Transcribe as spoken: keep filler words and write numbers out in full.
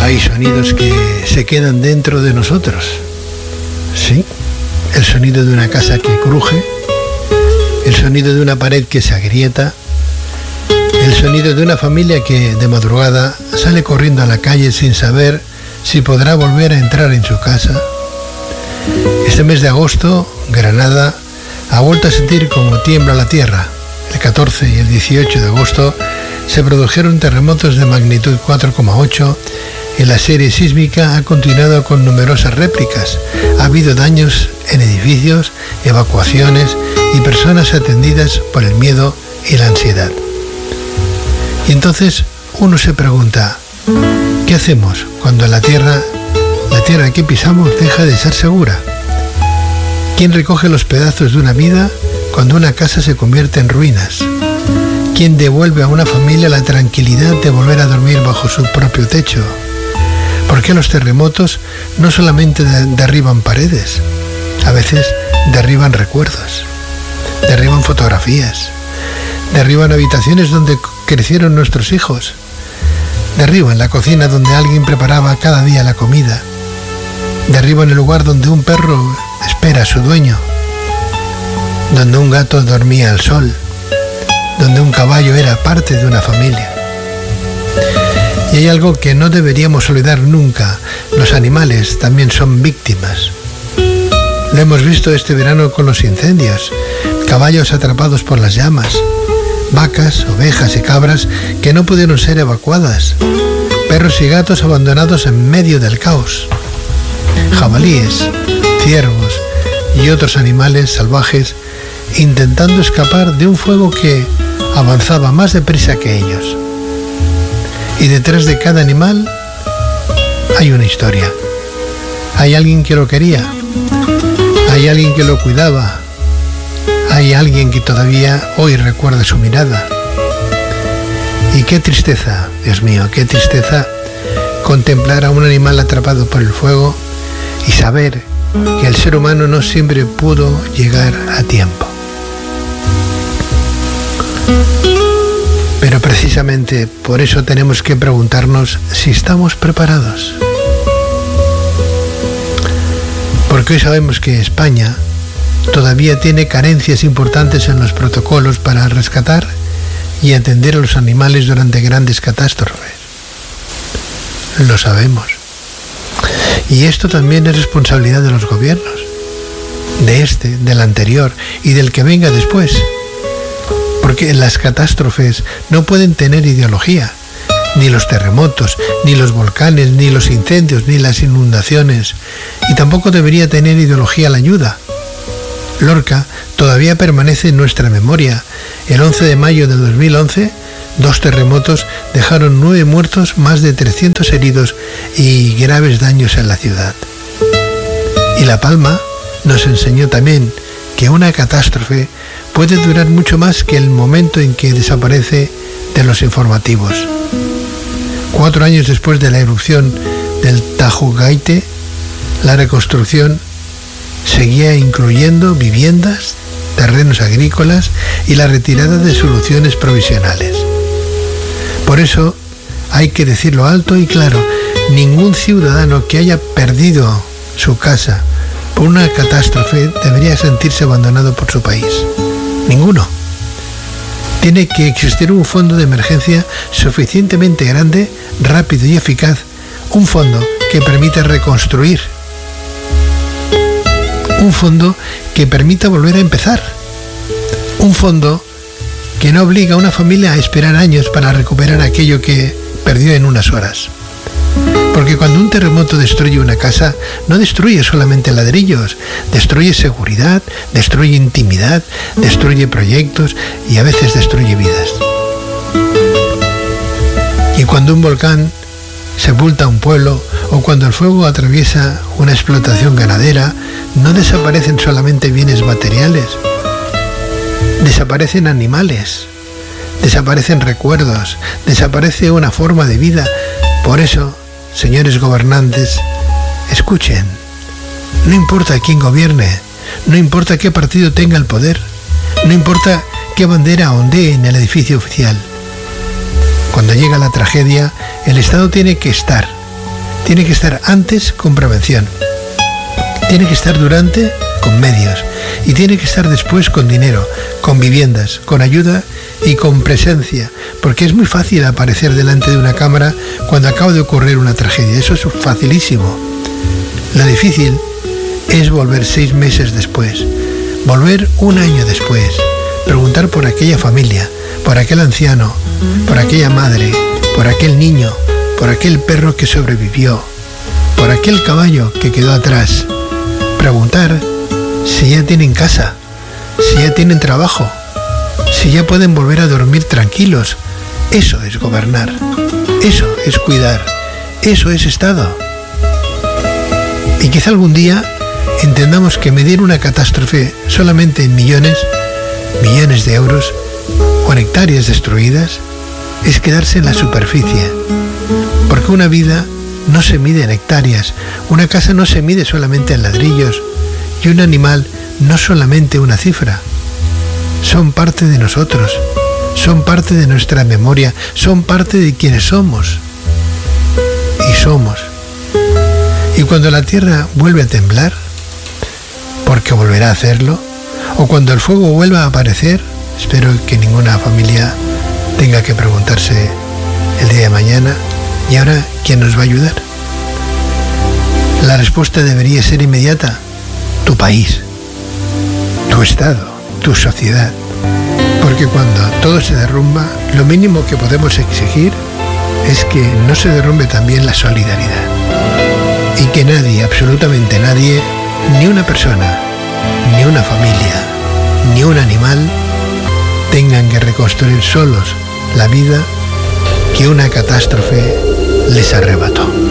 Hay sonidos que se quedan dentro de nosotros. Sí, el sonido de una casa que cruje, el sonido de una pared que se agrieta, el sonido de una familia que de madrugada sale corriendo a la calle sin saber si podrá volver a entrar en su casa. Este mes de agosto, Granada ha vuelto a sentir como tiembla la tierra. El catorce y el dieciocho de agosto se produjeron terremotos de magnitud cuatro coma ocho y la serie sísmica ha continuado con numerosas réplicas. Ha habido daños en edificios, evacuaciones y personas atendidas por el miedo y la ansiedad. Y entonces uno se pregunta, ¿qué hacemos cuando la tierra, la tierra que pisamos deja de ser segura? ¿Quién recoge los pedazos de una vida cuando una casa se convierte en ruinas? ¿Quién devuelve a una familia la tranquilidad de volver a dormir bajo su propio techo? ¿Por qué los terremotos no solamente derriban paredes? A veces derriban recuerdos, derriban fotografías, derriban habitaciones donde crecieron nuestros hijos, derriban la cocina donde alguien preparaba cada día la comida, derriban el lugar donde un perro espera a su dueño, donde un gato dormía al sol, donde un caballo era parte de una familia. Y hay algo que no deberíamos olvidar nunca: los animales también son víctimas. Lo hemos visto este verano con los incendios, caballos atrapados por las llamas, vacas, ovejas y cabras que no pudieron ser evacuadas, perros y gatos abandonados en medio del caos, jabalíes, ciervos y otros animales salvajes intentando escapar de un fuego que avanzaba más deprisa que ellos. Y detrás de cada animal hay una historia. Hay alguien que lo quería, hay alguien que lo cuidaba, hay alguien que todavía hoy recuerda su mirada. Y qué tristeza, Dios mío, qué tristeza contemplar a un animal atrapado por el fuego y saber que el ser humano no siempre pudo llegar a tiempo. Pero precisamente por eso tenemos que preguntarnos si estamos preparados. Porque hoy sabemos que España todavía tiene carencias importantes en los protocolos para rescatar y atender a los animales durante grandes catástrofes. Lo sabemos. Y esto también es responsabilidad de los gobiernos, de este, del anterior y del que venga después. Porque las catástrofes no pueden tener ideología, ni los terremotos, ni los volcanes, ni los incendios, ni las inundaciones, y tampoco debería tener ideología la ayuda. Lorca todavía permanece en nuestra memoria. El once de mayo de dos mil once, dos terremotos dejaron nueve muertos, más de trescientos heridos y graves daños en la ciudad. Y La Palma nos enseñó también que una catástrofe puede durar mucho más que el momento en que desaparece de los informativos. Cuatro años después de la erupción del Tajugaite, la reconstrucción seguía incluyendo viviendas, terrenos agrícolas y la retirada de soluciones provisionales. Por eso hay que decirlo alto y claro: ningún ciudadano que haya perdido su casa por una catástrofe debería sentirse abandonado por su país. Ninguno. Tiene que existir un fondo de emergencia suficientemente grande, rápido y eficaz, un fondo que permita reconstruir, un fondo que permita volver a empezar, un fondo que no obliga a una familia a esperar años para recuperar aquello que perdió en unas horas. Porque cuando un terremoto destruye una casa, no destruye solamente ladrillos, destruye seguridad, destruye intimidad, destruye proyectos y a veces destruye vidas. Y cuando un volcán sepulta un pueblo o cuando el fuego atraviesa una explotación ganadera, no desaparecen solamente bienes materiales, desaparecen animales, desaparecen recuerdos, desaparece una forma de vida. Por eso, señores gobernantes, escuchen. No importa quién gobierne, no importa qué partido tenga el poder, no importa qué bandera ondee en el edificio oficial. Cuando llega la tragedia, el Estado tiene que estar, Tiene que estar antes con prevención. Tiene que estar durante con medios. Y tiene que estar después con dinero, con viviendas, con ayuda y con presencia. Porque es muy fácil aparecer delante de una cámara cuando acaba de ocurrir una tragedia. Eso es facilísimo. Lo difícil es volver seis meses después, volver un año después, preguntar por aquella familia, por aquel anciano, por aquella madre, por aquel niño, por aquel perro que sobrevivió, por aquel caballo que quedó atrás. Preguntar si ya tienen casa, si ya tienen trabajo, si ya pueden volver a dormir tranquilos. Eso es gobernar, eso es cuidar, eso es Estado. Y quizá algún día entendamos que medir una catástrofe solamente en millones, millones de euros o en hectáreas destruidas es quedarse en la superficie. Porque una vida no se mide en hectáreas, una casa no se mide solamente en ladrillos y un animal no solamente una cifra. Son parte de nosotros, son parte de nuestra memoria, son parte de quienes somos. Y somos. Y cuando la tierra vuelve a temblar, porque volverá a hacerlo, o cuando el fuego vuelva a aparecer, espero que ninguna familia tenga que preguntarse el día de mañana, ¿y ahora quién nos va a ayudar? La respuesta debería ser inmediata: tu país, tu Estado, tu sociedad. Porque cuando todo se derrumba, lo mínimo que podemos exigir es que no se derrumbe también la solidaridad. Y que nadie, absolutamente nadie, ni una persona, ni una familia, ni un animal, tengan que reconstruir solos la vida que una catástrofe les arrebató.